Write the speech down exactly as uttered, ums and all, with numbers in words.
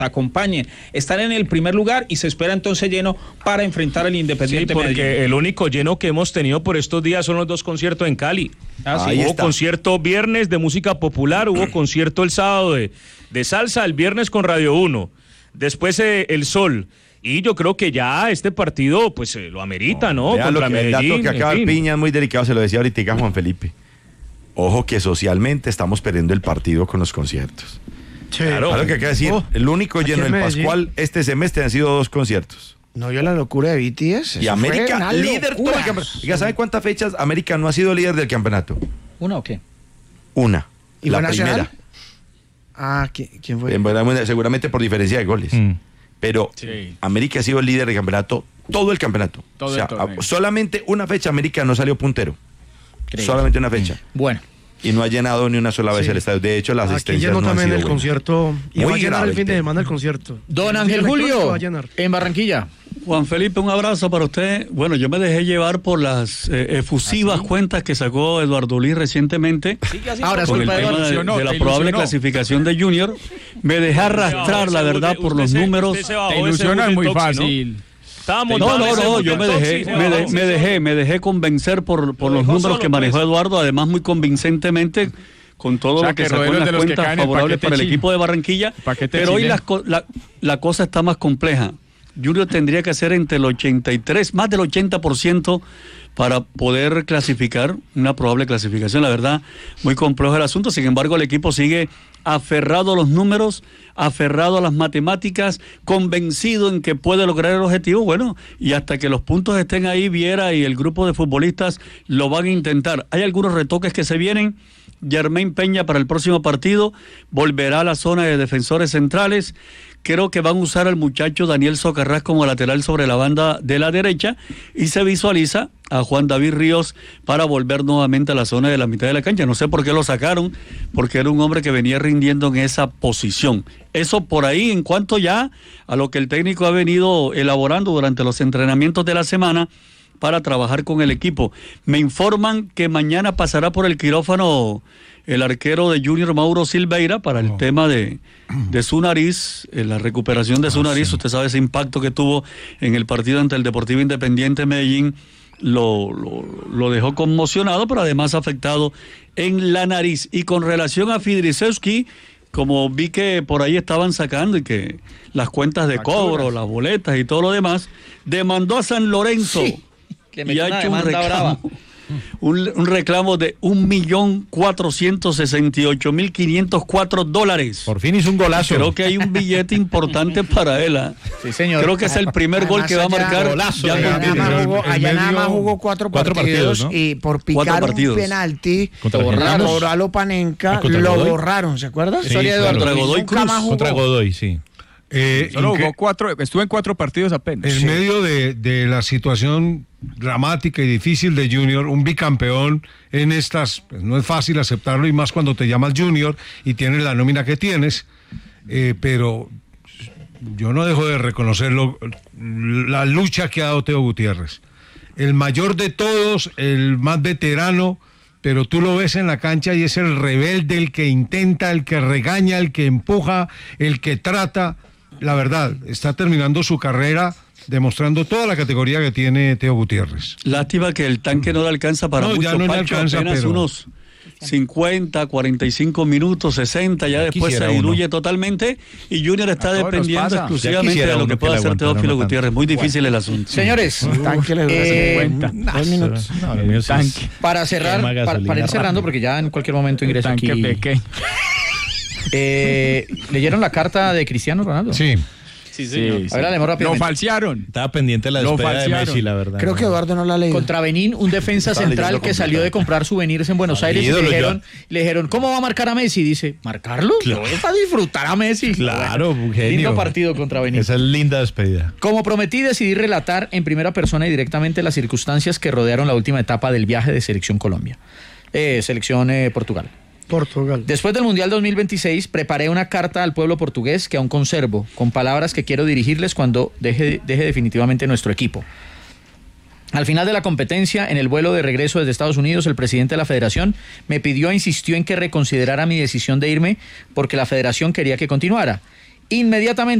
acompañen. Están en el primer lugar y se espera entonces lleno para enfrentar al Independiente sí, porque Medellín. El único lleno que hemos tenido por estos días son los dos conciertos en Cali. Ah, sí. Hubo está. concierto viernes de música popular, hubo concierto el sábado de, de salsa, el viernes con Radio uno, después eh, El Sol. Y yo creo que ya este partido pues eh, lo amerita, ¿no? Vea Contra lo que, Medellín. el dato que acaba en el fin. Piña es muy delicado, se lo decía ahorita Juan Felipe. Ojo que socialmente estamos perdiendo el partido con los conciertos. Sí. Claro. Claro que hay que decir, Oh, el único aquí lleno en del Medellín. Pascual este semestre han sido dos conciertos. No, yo la locura de B T S. Y eso fue América, una líder todo el locura. campeonato. Oiga, ¿saben cuántas fechas América no ha sido líder del campeonato? ¿Una o qué? Una. ¿Y la fue Nacional? primera. Ah, ¿quién, quién fue? En verdad, seguramente por diferencia de goles. Mm. Pero Sí. América ha sido el líder del campeonato, todo el campeonato. Todo o sea, el torneo. a- solamente una fecha América no salió puntero. Solamente una fecha. Bueno. Y no ha llenado ni una sola vez Sí. el estadio. De hecho, las Aquí asistencias llenó no han también sido el buenas. concierto. Y Muy va a llenar grave el fin de el semana el concierto. Don El Ángel electrónico Julio, va a llenar. en Barranquilla. Juan Felipe, un abrazo para usted. Bueno, yo me dejé llevar por las eh, efusivas ¿Ah, sí? cuentas que sacó Eduardo Luis recientemente Ahora es con el culpa de tema Eduardo. de, ilusionó, de la te probable ilusionó. clasificación de Junior. Me dejé arrastrar, la verdad, por los Usted se- números. usted se bajó Te ese ilusiona, bus es muy en Toxi, fácil. ¿no? Estábamos No, dando no, ese no, bus yo en me Toxi, dejé, se me, de- bajó. me dejé, me dejé convencer por, por Lo los dejó números solo, que manejó pues. Eduardo, además muy convincentemente, con todo O sea, lo que que sacó Rodero en es las de los que cuentas caen en favorables paquete para el chino. equipo de Barranquilla. Paquete Pero hoy chileno. las co- la, la cosa está más compleja. Junior tendría que hacer entre el ochenta y tres, más del ochenta por ciento para poder clasificar, una probable clasificación. La verdad, muy complejo el asunto. Sin embargo, el equipo sigue aferrado a los números, aferrado a las matemáticas, convencido en que puede lograr el objetivo. Bueno, y hasta que los puntos estén ahí, Viera y el grupo de futbolistas lo van a intentar. Hay algunos retoques que se vienen. Germain Peña para el próximo partido volverá a la zona de defensores centrales. Creo que van a usar al muchacho Daniel Socarrás como lateral sobre la banda de la derecha y se visualiza a Juan David Ríos para volver nuevamente a la zona de la mitad de la cancha. No sé por qué lo sacaron, porque era un hombre que venía rindiendo en esa posición. Eso por ahí, en cuanto ya a lo que el técnico ha venido elaborando durante los entrenamientos de la semana para trabajar con el equipo. Me informan que mañana pasará por el quirófano el arquero de Junior, Mauro Silveira, para el Oh. tema de, de su nariz, eh, la recuperación de su Ah, nariz. sí. Usted sabe ese impacto que tuvo en el partido ante el Deportivo Independiente Medellín, lo, lo, lo dejó conmocionado, pero además afectado en la nariz. Y con relación a Fidrisewski, como vi que por ahí estaban sacando y que las cuentas de Facturas. cobro, las boletas y todo lo demás, demandó a San Lorenzo. Sí, que Y metió ha una hecho un demanda reclamo, brava. un, un reclamo de un millón cuatrocientos sesenta y ocho mil quinientos cuatro dólares. Por fin hizo un golazo. Creo que hay un billete importante para él. ¿ah? Sí, señor. Creo que es el primer gol que va a Además, allá- marcar. golazo, ya allá con Allá Mire, nada más el- jugó, el allá nada medio- más jugó cuatro, cuatro partidos, partidos, ¿no? y por Cuatro picar un partidos. penalti Contra lo quién? borraron. Por Panenca, Ah, contra lo Godoy. borraron, ¿se acuerda? Sí, Historia de claro. Eduardo Contra Luis. Godoy Nunca Cruz. más jugó. Contra Godoy, sí. Eh, Solo ¿en qué- jugó cuatro, estuvo en cuatro partidos apenas. En Sí. medio de, de la situación dramática y difícil de Junior, un bicampeón en estas, pues no es fácil aceptarlo y más cuando te llamas Junior y tienes la nómina que tienes, eh, pero yo no dejo de reconocerlo, la lucha que ha dado Teo Gutiérrez. El mayor de todos, el más veterano, pero tú lo ves en la cancha y es el rebelde, el que intenta, el que regaña, el que empuja, el que trata. La verdad, está terminando su carrera demostrando toda la categoría que tiene Teo Gutiérrez. Lástima que el tanque no le alcanza para No, mucho, ya no le Pancho, alcanza, apenas pero- unos cincuenta, cuarenta y cinco minutos, sesenta, ya después quisiera se uno. diluye totalmente y Junior está A todos nos dependiendo pasa. exclusivamente Ya quisiera de lo que uno pueda que le hacer aguantara Teófilo uno Gutiérrez. Muy difícil el asunto. Señores, Un tanque le dura Eh, cincuenta. Dos minutos. No, el mío sí es- para cerrar, Quema para, gasolina para ir cerrando, rápido. porque ya en cualquier momento ingreso Tanque aquí. pequeño. Eh, ¿Leyeron la carta de Cristiano Ronaldo? Sí. Sí, Sí, señor. sí. A ver, la leemos Lo rápidamente. falsearon. Estaba pendiente la Lo despedida de falsearon. Messi, la verdad. Creo que Eduardo no la ha leído. Contra Benín, un defensa Estaba central leyendo que salió complicado. de comprar souvenirs en Buenos Ah, Aires y le ídolo, dijeron, le dijeron, ¿cómo va a marcar a Messi? Dice, ¿marcarlo? Claro. No, es para disfrutar a Messi. Claro, Bueno, un genio. lindo partido contra Benín. Esa es linda despedida. Como prometí, decidí relatar en primera persona y directamente las circunstancias que rodearon la última etapa del viaje de Selección Colombia. Eh, selección eh, Portugal. Portugal. Después del Mundial dos mil veintiséis, preparé una carta al pueblo portugués que aún conservo, con palabras que quiero dirigirles cuando deje, deje definitivamente nuestro equipo. Al final de la competencia, en el vuelo de regreso desde Estados Unidos, el presidente de la federación me pidió e insistió en que reconsiderara mi decisión de irme porque la federación quería que continuara. inmediatamente